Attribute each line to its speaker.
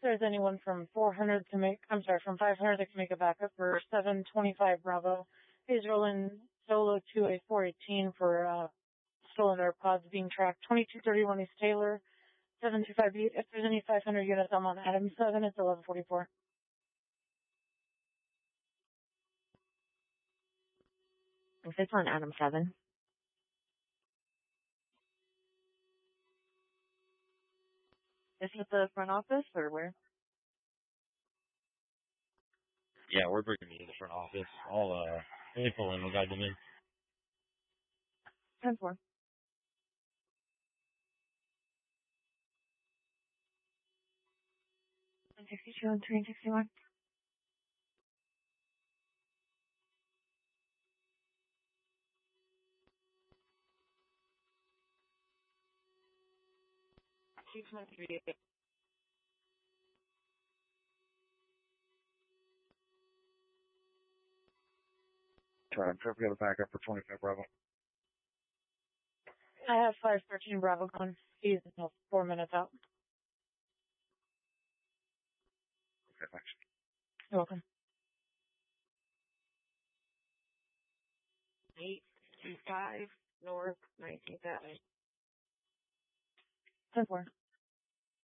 Speaker 1: there's anyone from 500 that can make a backup for 725 Bravo. Please roll in solo to a 418 for stolen AirPods being tracked. 2231 East Taylor, 725 beat. If there's any 500 units, I'm on Adam 7. It's 1144.
Speaker 2: If it's on Adam 7. Is it the front office or where?
Speaker 3: Yeah, we're bringing you to the front office. Let me pull in. We'll guide them in.
Speaker 2: 10-4. And 62 and 3 and 61.
Speaker 4: Try to get a backup for 25 Bravo.
Speaker 1: I have 513 Bravo gone. He's 4 minutes out.
Speaker 4: Okay, thanks.
Speaker 1: You're welcome.
Speaker 2: 825 North 19th Avenue.
Speaker 1: 10-4.